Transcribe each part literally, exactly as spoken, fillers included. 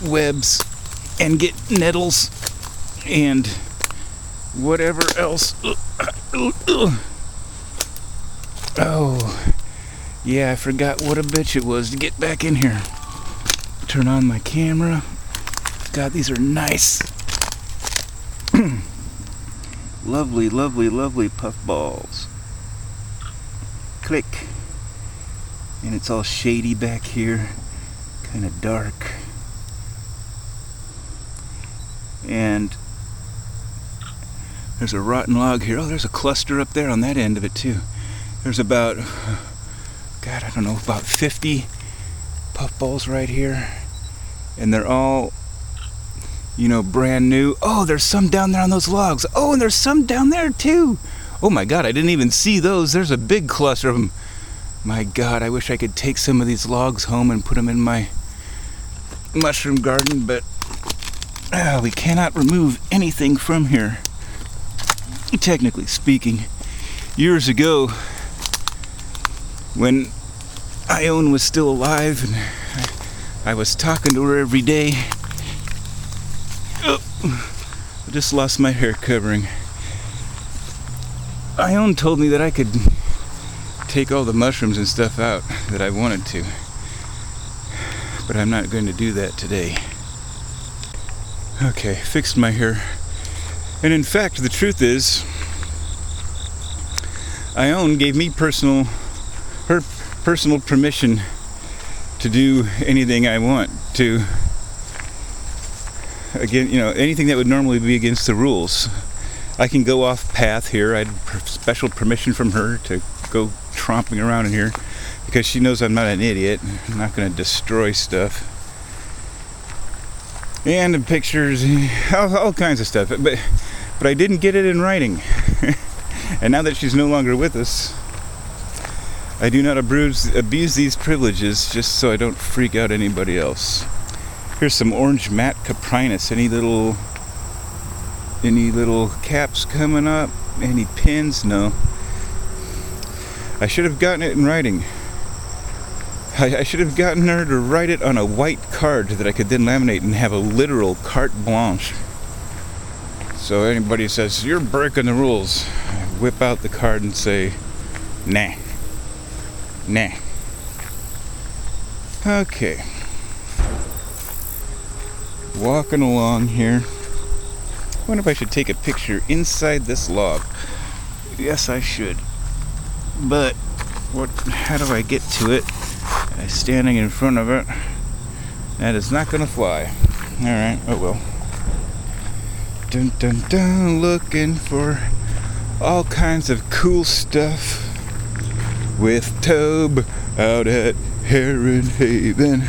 webs and get nettles and whatever else. Oh, yeah, I forgot what a bitch it was to get back in here. Turn on my camera. God, these are nice. Lovely, lovely, lovely puffballs. Click. And it's all shady back here. Kind of dark. And there's a rotten log here. Oh, there's a cluster up there on that end of it too. There's about, God, I don't know, about fifty puffballs right here. And they're all, you know, brand new. Oh, there's some down there on those logs. Oh, and there's some down there too. Oh my God, I didn't even see those. There's a big cluster of them. My God, I wish I could take some of these logs home and put them in my mushroom garden, but uh, we cannot remove anything from here. Technically speaking, years ago, when Ione was still alive and I, I was talking to her every day, oh, I just lost my hair covering. Ione told me that I could take all the mushrooms and stuff out that I wanted to, but I'm not going to do that today. Okay, fixed my hair. And in fact, the truth is, Ione gave me personal, her personal permission to do anything I want to. Again, you know, anything that would normally be against the rules. I can go off path here. I had special permission from her to go tromping around in here because she knows I'm not an idiot. I'm not going to destroy stuff. And the pictures, all, all kinds of stuff. But but I didn't get it in writing. And now that she's no longer with us, I do not abuse, abuse these privileges just so I don't freak out anybody else. Here's some orange matte Caprinus. Any little, any little caps coming up? Any pins? No. I should have gotten it in writing. I, I should have gotten her to write it on a white card that I could then laminate and have a literal carte blanche. So anybody says, you're breaking the rules, I whip out the card and say, nah. Nah. Okay. Walking along here. I wonder if I should take a picture inside this log. Yes, I should. But what? How do I get to it? I'm standing in front of it. That is not going to fly. Alright, oh well. Dun dun dun, looking for all kinds of cool stuff with Tobe out at Heron Haven.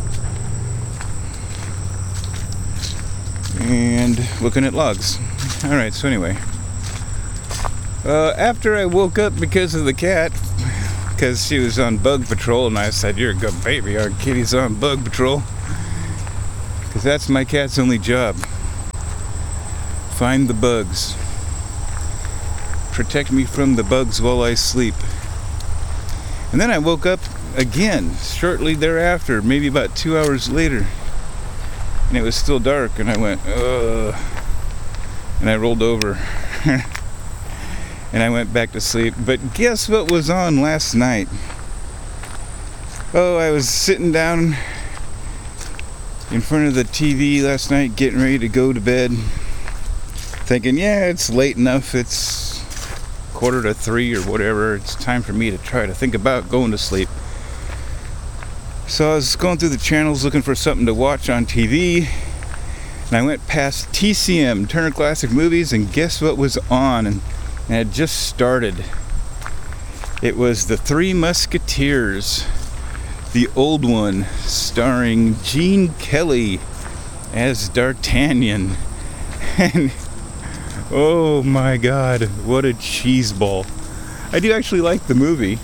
And looking at logs. Alright, so anyway. Uh, after I woke up because of the cat, because she was on bug patrol, and I said, you're a good baby, our kitty's on bug patrol. Because that's my cat's only job. Find the bugs. Protect me from the bugs while I sleep. And then I woke up again, shortly thereafter, maybe about two hours later. And it was still dark, and I went, ugh. And I rolled over. And I went back to sleep. But guess what was on last night? Oh, I was sitting down in front of the T V last night, getting ready to go to bed. Thinking, yeah, it's late enough. It's quarter to three or whatever. It's time for me to try to think about going to sleep. So I was going through the channels looking for something to watch on T V. And I went past T C M, Turner Classic Movies, and guess what was on? And And it had just started. It was The Three Musketeers, the old one, starring Gene Kelly as D'Artagnan. And oh my God, what a cheeseball. I do actually like the movie.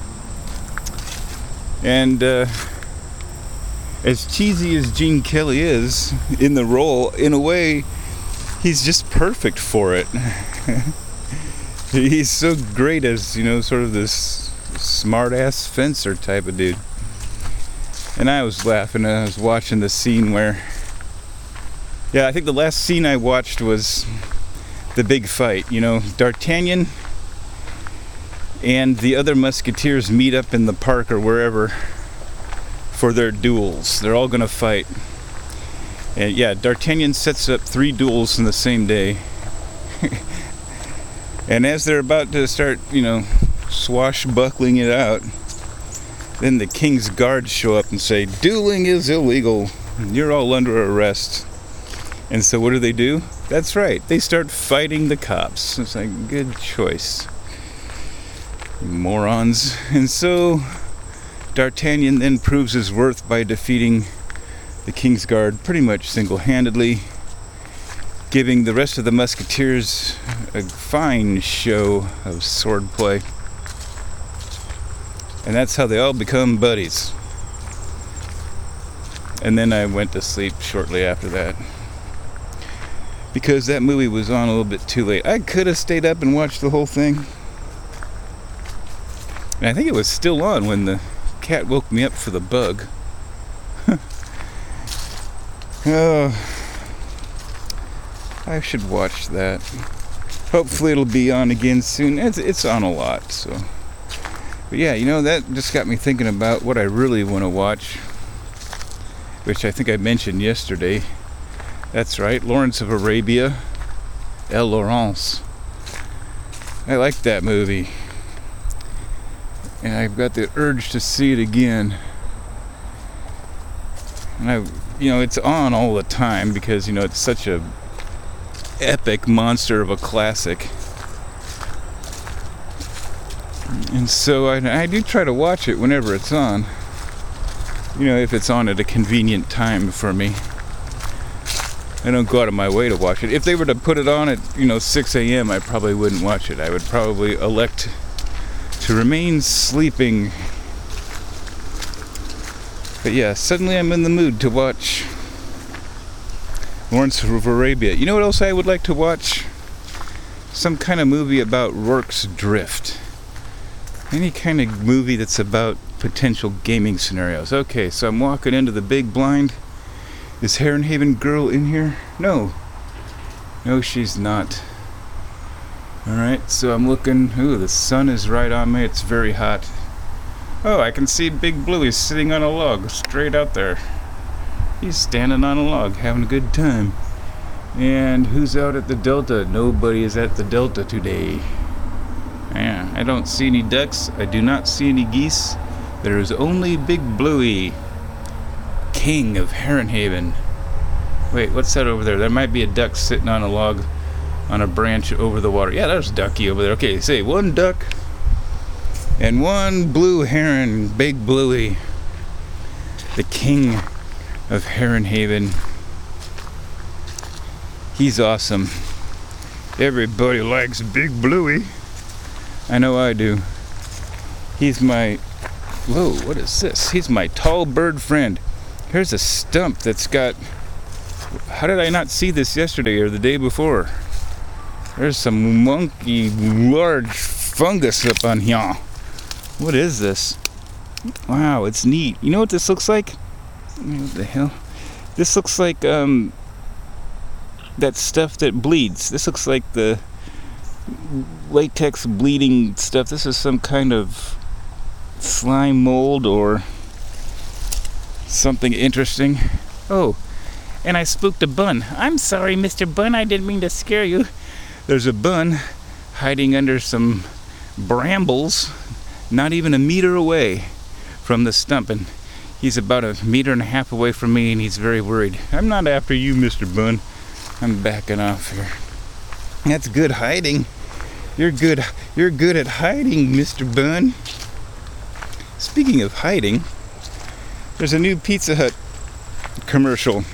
And uh, as cheesy as Gene Kelly is in the role, in a way, he's just perfect for it. He's so great as, you know, sort of this smart-ass fencer type of dude. And I was laughing and I was watching the scene where Yeah, I think the last scene I watched was the big fight. You know, D'Artagnan and the other musketeers meet up in the park or wherever for their duels. They're all gonna fight. And yeah, D'Artagnan sets up three duels in the same day. And as they're about to start, you know, swashbuckling it out, then the king's guards show up and say, dueling is illegal. You're all under arrest. And so what do they do? That's right, they start fighting the cops. It's like, good choice, morons. And so D'Artagnan then proves his worth by defeating the king's guard pretty much single-handedly, giving the rest of the musketeers a fine show of swordplay. And that's how they all become buddies. And then I went to sleep shortly after that, because that movie was on a little bit too late. I could have stayed up and watched the whole thing. And I think it was still on when the cat woke me up for the bug. Oh, I should watch that. Hopefully it'll be on again soon. It's, it's on a lot, so. But yeah, you know, that just got me thinking about what I really want to watch, which I think I mentioned yesterday. That's right, Lawrence of Arabia, El Laurence. I like that movie, and I've got the urge to see it again. And I, you know, it's on all the time because, you know, it's such a epic monster of a classic. And so I, I do try to watch it whenever it's on. You know, if it's on at a convenient time for me. I don't go out of my way to watch it. If they were to put it on at, you know, six a.m., I probably wouldn't watch it. I would probably elect to remain sleeping. But yeah, suddenly I'm in the mood to watch Lawrence of Arabia. You know what else I would like to watch? Some kind of movie about Rorke's Drift. Any kind of movie that's about potential gaming scenarios. Okay, so I'm walking into the big blind. Is Herrenhaven girl in here? No. No, she's not. Alright, so I'm looking. Ooh, the sun is right on me. It's very hot. Oh, I can see Big Bluey sitting on a log straight out there. He's standing on a log, having a good time. And who's out at the Delta? Nobody is at the Delta today. Yeah, I don't see any ducks. I do not see any geese. There is only Big Bluey, king of Herrenhaven. Wait, what's that over there? There might be a duck sitting on a log on a branch over the water. Yeah, there's Ducky over there. Okay, say one duck and one blue heron, Big Bluey, the king of Herrenhaven. He's awesome. Everybody likes Big Bluey. I know I do. He's my... Whoa, what is this? He's my tall bird friend. Here's a stump that's got... How did I not see this yesterday or the day before? There's some monkey large fungus up on here. What is this? Wow, it's neat. You know what this looks like? What the hell? This looks like um that stuff that bleeds. This looks like the latex bleeding stuff. This is some kind of slime mold or something interesting. Oh, and I spooked a bun. I'm sorry, Mister Bun, I didn't mean to scare you. There's a bun hiding under some brambles, not even a meter away from the stump, and he's about a meter and a half away from me, and he's very worried. I'm not after you, Mister Bun. I'm backing off here. That's good hiding. You're good. You're good at hiding, Mister Bun. Speaking of hiding, there's a new Pizza Hut commercial,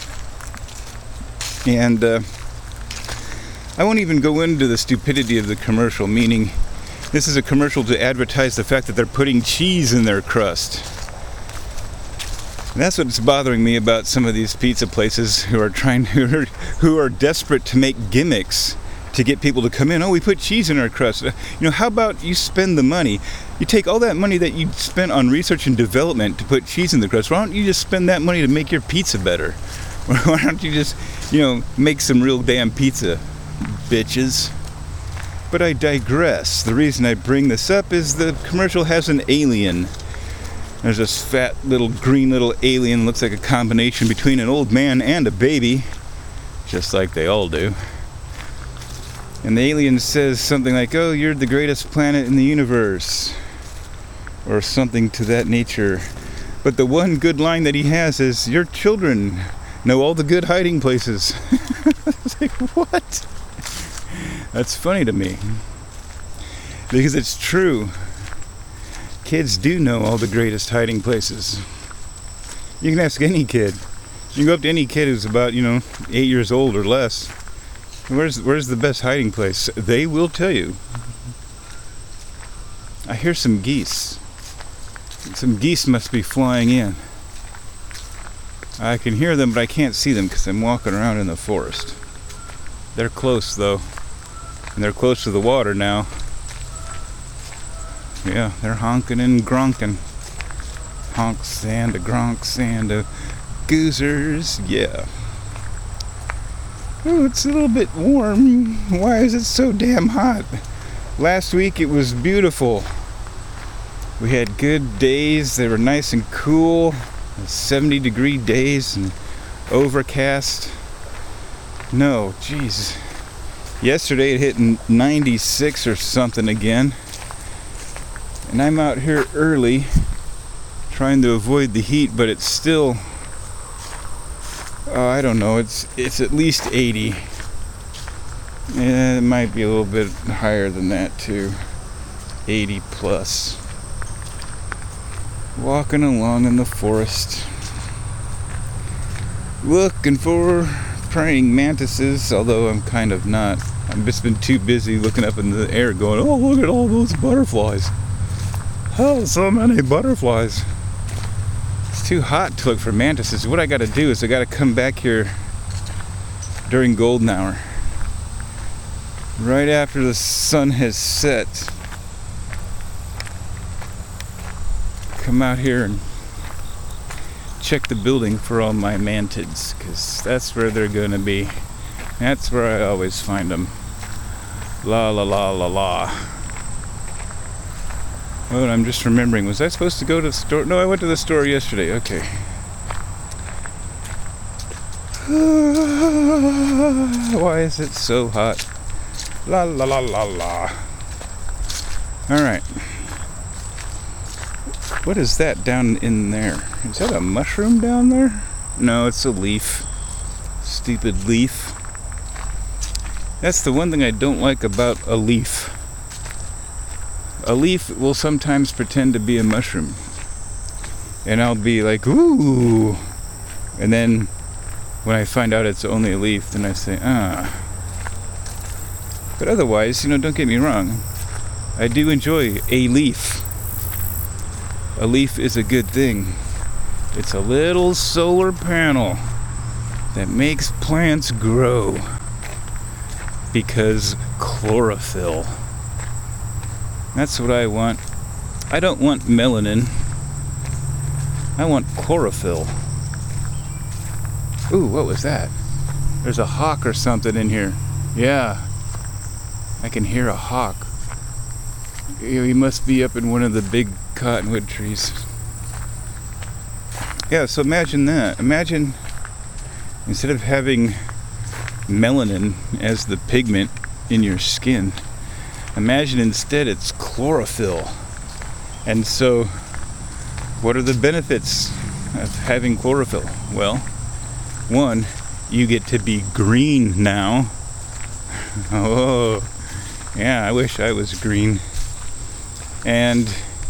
and uh, I won't even go into the stupidity of the commercial, meaning this is a commercial to advertise the fact that they're putting cheese in their crust. And that's what's bothering me about some of these pizza places who are trying who are, who are desperate to make gimmicks to get people to come in. Oh, we put cheese in our crust. You know, how about you spend the money? You take all that money that you spent on research and development to put cheese in the crust. Why don't you just spend that money to make your pizza better? Why don't you just, you know, make some real damn pizza, bitches? But I digress. The reason I bring this up is the commercial has an alien. There's this fat little green little alien, looks like a combination between an old man and a baby, just like they all do. And the alien says something like, "Oh, you're the greatest planet in the universe," or something to that nature. But the one good line that he has is, "Your children know all the good hiding places." It's like, what? That's funny to me, because it's true. Kids do know all the greatest hiding places. You can ask any kid. You can go up to any kid who's about, you know, eight years old or less. Where's where's the best hiding place? They will tell you. I hear some geese. Some geese must be flying in. I can hear them, but I can't see them because I'm walking around in the forest. They're close, though. And they're close to the water now. Yeah, they're honking and gronking. Honk, sanda, gronk, sanda, goozers, yeah. Oh, it's a little bit warm. Why is it so damn hot? Last week it was beautiful. We had good days. They were nice and cool. seventy degree days and overcast. No, jeez. Yesterday it hit ninety-six or something again. And I'm out here early trying to avoid the heat, but it's still, uh, I don't know, it's it's at least eighty. Yeah, it might be a little bit higher than that too. eighty plus. Walking along in the forest, looking for praying mantises, although I'm kind of not. I've just been too busy looking up in the air going, "Oh, look at all those butterflies. Oh, so many butterflies." It's too hot to look for mantises. What I got to do is I got to come back here during golden hour, right after the sun has set. Come out here and check the building for all my mantids, because that's where they're going to be. That's where I always find them. La la la la la. Oh, and I'm just remembering, was I supposed to go to the store? No, I went to the store yesterday. Okay. Why is it so hot? La la la la la. Alright. What is that down in there? Is that a mushroom down there? No, it's a leaf. Stupid leaf. That's the one thing I don't like about a leaf. A leaf will sometimes pretend to be a mushroom. And I'll be like, ooh. And then when I find out it's only a leaf, then I say, ah. But otherwise, you know, don't get me wrong. I do enjoy a leaf. A leaf is a good thing. It's a little solar panel that makes plants grow. Because chlorophyll. That's what I want. I don't want melanin. I want chlorophyll. Ooh, what was that? There's a hawk or something in here. Yeah. I can hear a hawk. He must be up in one of the big cottonwood trees. Yeah, so imagine that. Imagine instead of having melanin as the pigment in your skin, imagine instead it's chlorophyll. And so, what are the benefits of having chlorophyll? Well, one, you get to be green now. Oh, yeah, I wish I was green. And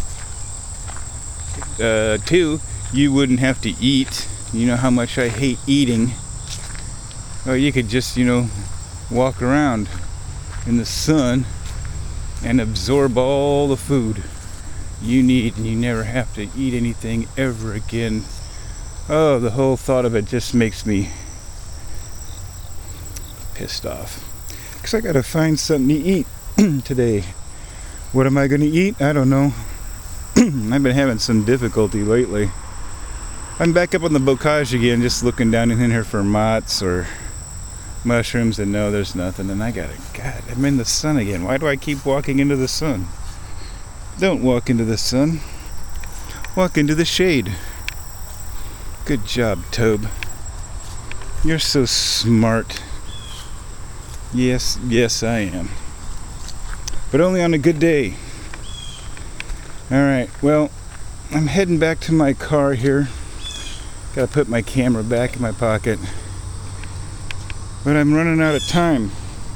uh, two, you wouldn't have to eat. You know how much I hate eating. Or you could just, you know, walk around in the sun and absorb all the food you need, and you never have to eat anything ever again. Oh, the whole thought of it just makes me pissed off. Because I gotta find something to eat today. What am I gonna eat? I don't know. I've been having some difficulty lately. I'm back up on the bocage again, just looking down in here for moths or mushrooms, and no, there's nothing. And I gotta, God, I'm in the sun again. Why do I keep walking into the sun? Don't walk into the sun. Walk into the shade. Good job, Tobe. You're so smart. Yes, yes, I am. But only on a good day. Alright, well, I'm heading back to my car here. Gotta put my camera back in my pocket. But I'm running out of time.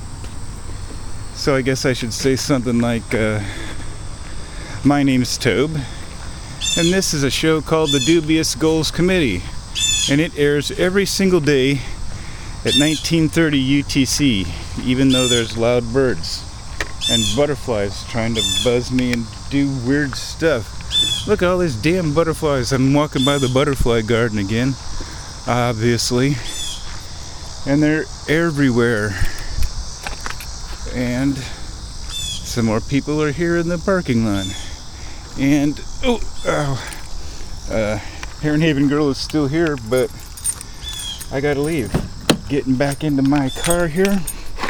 So I guess I should say something like, uh, my name's Tobe, and this is a show called the Dubious Goals Committee, and it airs every single day at nineteen thirty U T C, even though there's loud birds and butterflies trying to buzz me and do weird stuff. Look at all these damn butterflies. I'm walking by the butterfly garden again, obviously. And they're everywhere. And some more people are here in the parking lot. And, oh, oh uh, Heron Haven Girl is still here, but I gotta leave. Getting back into my car here.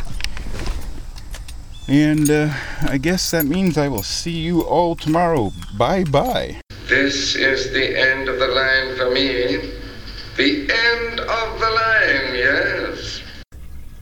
And uh, I guess that means I will see you all tomorrow. Bye-bye. This is the end of the line for me. The end of the line, yes.